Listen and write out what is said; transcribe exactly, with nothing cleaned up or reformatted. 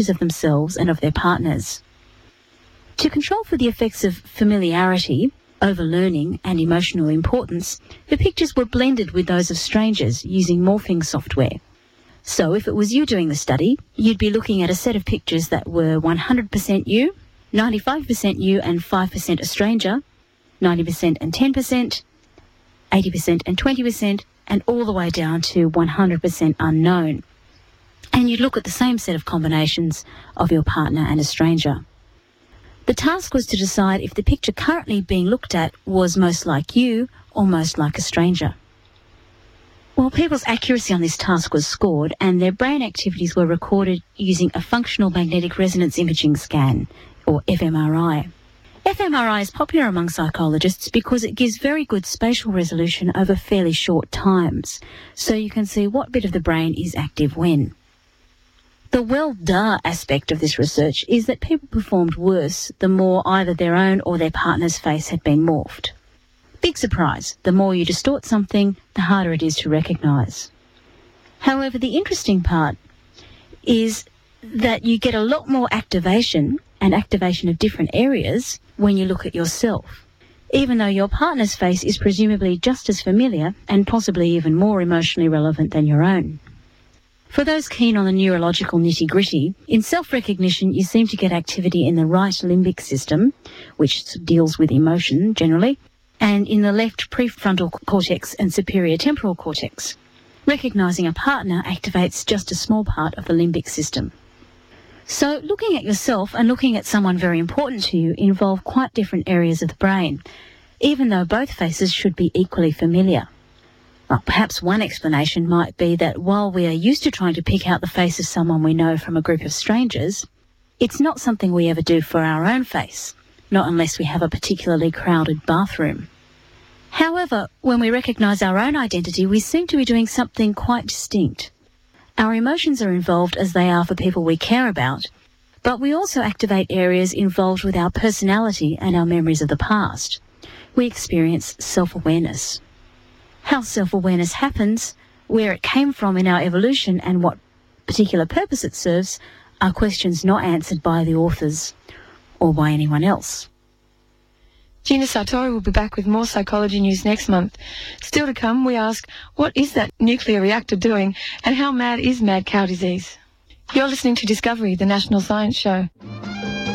of themselves and of their partners. To control for the effects of familiarity, overlearning and emotional importance, the pictures were blended with those of strangers using morphing software. So if it was you doing the study, you'd be looking at a set of pictures that were one hundred percent you, ninety-five percent you and five percent a stranger, ninety percent and ten percent, eighty percent and twenty percent, and all the way down to one hundred percent unknown. And you'd look at the same set of combinations of your partner and a stranger. The task was to decide if the picture currently being looked at was most like you or most like a stranger. Well, people's accuracy on this task was scored, and their brain activities were recorded using a functional magnetic resonance imaging scan, or f M R I. f M R I is popular among psychologists because it gives very good spatial resolution over fairly short times, so you can see what bit of the brain is active when. The well-duh aspect of this research is that people performed worse the more either their own or their partner's face had been morphed. Big surprise, the more you distort something, the harder it is to recognise. However, the interesting part is that you get a lot more activation and activation of different areas when you look at yourself, even though your partner's face is presumably just as familiar and possibly even more emotionally relevant than your own. For those keen on the neurological nitty-gritty, in self-recognition you seem to get activity in the right limbic system, which deals with emotion generally, and in the left prefrontal cortex and superior temporal cortex. Recognising a partner activates just a small part of the limbic system. So looking at yourself and looking at someone very important to you involve quite different areas of the brain, even though both faces should be equally familiar. Well, perhaps one explanation might be that while we are used to trying to pick out the face of someone we know from a group of strangers, it's not something we ever do for our own face, not unless we have a particularly crowded bathroom. However, when we recognise our own identity, we seem to be doing something quite distinct. Our emotions are involved as they are for people we care about, but we also activate areas involved with our personality and our memories of the past. We experience self-awareness. How self-awareness happens, where it came from in our evolution and what particular purpose it serves are questions not answered by the authors or by anyone else. Gina Sartori will be back with more psychology news next month. Still to come, we ask, what is that nuclear reactor doing and how mad is mad cow disease? You're listening to Discovery, the National Science Show.